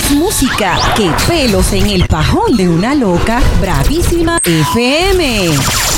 más música que pelos en el pajón de una loca. Bravísima FM.